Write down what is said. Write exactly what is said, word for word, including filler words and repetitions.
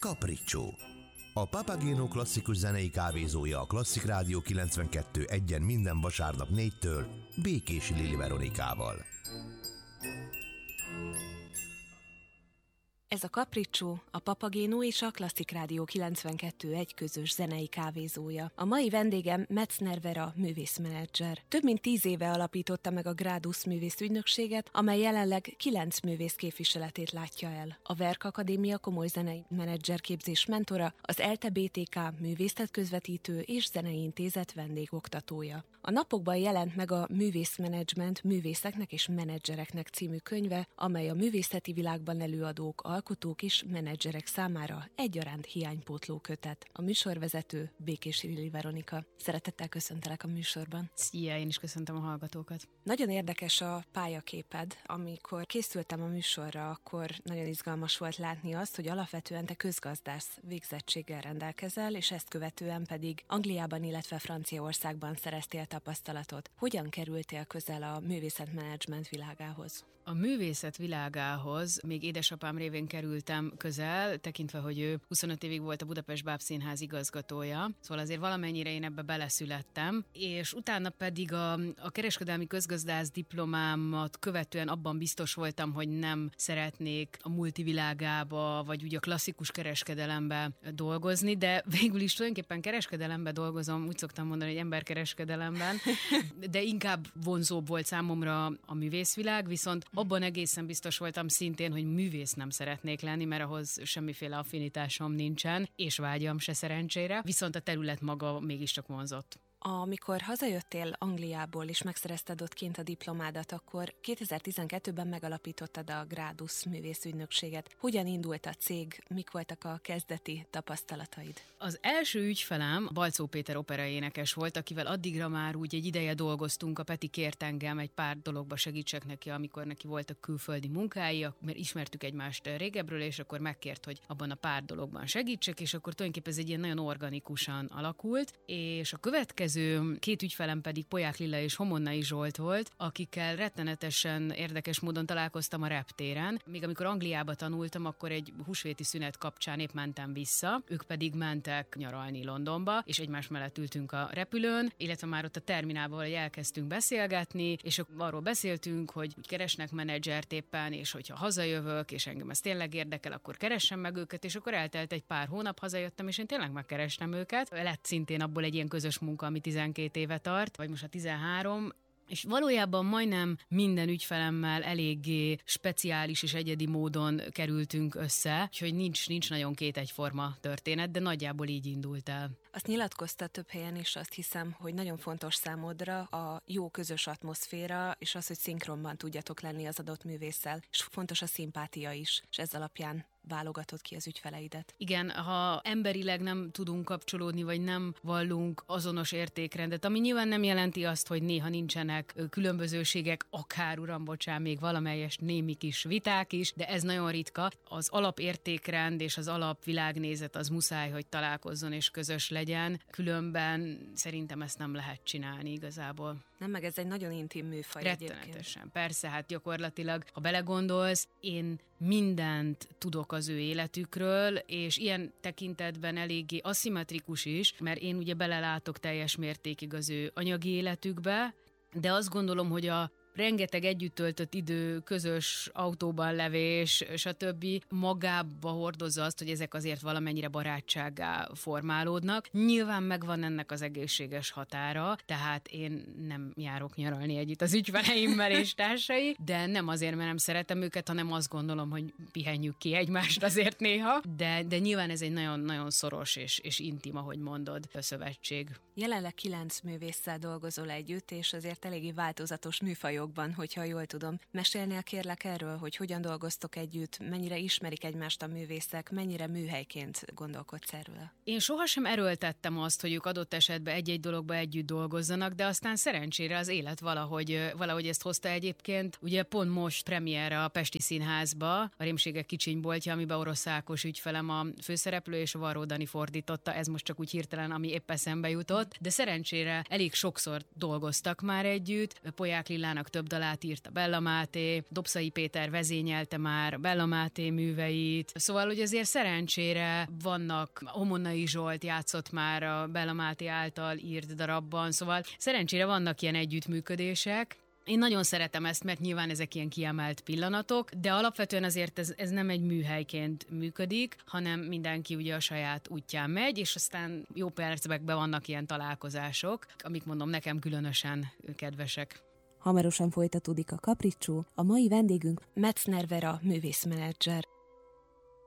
Capriccio. A Papageno klasszikus zenei kávézója a Klasszik Rádió kilencvenkettő egyen minden vasárnap négytől Békési Lili Veronikával. Ez a Capriccio, a Papageno és a Klasszik Rádió kilencvenkettő egy közös zenei kávézója. A mai vendégem Metzner Vera művészmenedzser. Több mint tíz éve alapította meg a Gradus művészügynökséget, amely jelenleg kilenc művész képviseletét látja el. A Verk Akadémia komoly zenei menedzserképzés mentora, az ELTE bé té ká művészetközvetítő és zenei intézet vendégoktatója. A napokban jelent meg a Művészmenedzsment művészeknek és menedzsereknek című könyve, amely a művészeti világban előadók, alkotók és menedzserek számára egyaránt hiánypótló kötet. A műsorvezető Békési Lili Veronika. Szeretettel köszöntelek a műsorban. Szia, én is köszöntöm a hallgatókat. Nagyon érdekes a pályaképed. Amikor készültem a műsorra, akkor nagyon izgalmas volt látni azt, hogy alapvetően te közgazdász végzettséggel rendelkezel, és ezt követően pedig Angliában, illetve Franciaországban szereztél tapasztalatot. Hogyan kerültél közel a művészetmenedzsment világához? A művészet világához még édesapám révén kerültem közel, tekintve, hogy ő huszonöt évig volt a Budapest Bábszínház igazgatója, szóval azért valamennyire én ebbe beleszülettem, és utána pedig a, a kereskedelmi közgazdász diplomámat követően abban biztos voltam, hogy nem szeretnék a multivilágába, vagy úgy a klasszikus kereskedelembe dolgozni, de végül is tulajdonképpen kereskedelembe dolgozom, úgy szoktam mondani, hogy emberkereskedelemben, de inkább vonzóbb volt számomra a művészvilág, viszont abban egészen biztos voltam szintén, hogy művész nem szeretnék lenni, mert ahhoz semmiféle affinitásom nincsen, és vágyam se szerencsére, viszont a terület maga mégiscsak vonzott. Amikor hazajöttél Angliából és megszerezted ott kint a diplomádat, akkor kétezer-tizenkettőben megalapítottad a Gradus művészügynökséget. Hogyan indult a cég, mik voltak a kezdeti tapasztalataid? Az első ügyfelem Balczó Péter operaénekes volt, akivel addigra már úgy egy ideje dolgoztunk, a Peti kért engem egy pár dologba segítsek neki, amikor neki voltak külföldi munkái, mert ismertük egymást régebről, és akkor megkért, hogy abban a pár dologban segítsek, és akkor tulajdonképpen ez egy ilyen nagyon organikusan alakult, és a következő két ügyfelem pedig Poják Lilla és Homonnai Zsolt volt, akikkel rettenetesen érdekes módon találkoztam a reptéren. Még amikor Angliába tanultam, akkor egy húsvéti szünet kapcsán épp mentem vissza, ők pedig mentek nyaralni Londonba, és egymás mellett ültünk a repülőn, illetve már ott a terminálban elkezdtünk beszélgetni, és arról beszéltünk, hogy keresnek menedzsert éppen, és hogyha hazajövök, és engem ez tényleg érdekel, akkor keressem meg őket, és akkor eltelt egy pár hónap, hazajöttem, és én tényleg megkerestem őket. Lett szintén abból egy ilyen közös munka, ami tizenkét éve tart, vagy most a tizenhárom, és valójában majdnem minden ügyfelemmel eléggé speciális és egyedi módon kerültünk össze, úgyhogy nincs, nincs nagyon két egyforma történet, de nagyjából így indult el. Azt nyilatkozta több helyen is, azt hiszem, hogy nagyon fontos számodra a jó közös atmoszféra, és az, hogy szinkronban tudjatok lenni az adott művésszel, és fontos a szimpátia is, és ez alapján válogatod ki az ügyfeleidet. Igen, ha emberileg nem tudunk kapcsolódni, vagy nem vallunk azonos értékrendet, ami nyilván nem jelenti azt, hogy néha nincsenek különbözőségek, akár uram, bocsán, még valamelyes némi kis viták is, de ez nagyon ritka. Az alapértékrend és az alapvilágnézet az muszáj, hogy találkozzon és közös legyen, különben szerintem ezt nem lehet csinálni igazából. Nem, meg ez egy nagyon intim műfaj egyébként. Rettenetesen. Persze, hát gyakorlatilag, ha belegondolsz, én mindent tudok az ő életükről, és ilyen tekintetben eléggé aszimmetrikus is, mert én ugye belelátok teljes mértékig az ő anyagi életükbe, de azt gondolom, hogy a rengeteg együtt töltött idő, közös autóban levés, stb. Magába hordozza azt, hogy ezek azért valamennyire barátsággá formálódnak. Nyilván megvan ennek az egészséges határa, tehát én nem járok nyaralni együtt az ügyfeleimmel és társai, de nem azért, mert nem szeretem őket, hanem azt gondolom, hogy pihenjük ki egymást azért néha, de, de nyilván ez egy nagyon-nagyon szoros és, és intim, ahogy mondod, a szövetség. Jelenleg kilenc művésszel dolgozol együtt, és azért eléggé változatos műfajokban, hogyha jól tudom. Mesélnél kérlek erről, hogy hogyan dolgoztok együtt, mennyire ismerik egymást a művészek, mennyire műhelyként gondolkodsz erről? Én sohasem erőltettem azt, hogy ők adott esetben egy-egy dologba együtt dolgozzanak, de aztán szerencsére az élet valahogy, valahogy ezt hozta egyébként. Ugye pont most premierre a Pesti Színházba, a Rémségek kicsinyboltja, amiben Orosz Ákos ügyfelem a főszereplő, és a Varró Dani fordította, ez most csak úgy hirtelen, ami épp eszembe jutott, de szerencsére elég sokszor dolgoztak már együtt. Poják Lillának legtöbb dalát írt a Bella Máté, Dobszai Péter vezényelte már Bella Máté műveit, szóval, hogy azért szerencsére vannak, Homonnai Zsolt játszott már a Bella Máté által írt darabban, szóval szerencsére vannak ilyen együttműködések. Én nagyon szeretem ezt, mert nyilván ezek ilyen kiemelt pillanatok, de alapvetően azért ez, ez nem egy műhelyként működik, hanem mindenki ugye a saját útján megy, és aztán jó percekben vannak ilyen találkozások, amik mondom nekem különösen kedvesek. Hamarosan folytatódik a Kapricsó, a mai vendégünk Metzner Vera művészmenedzser.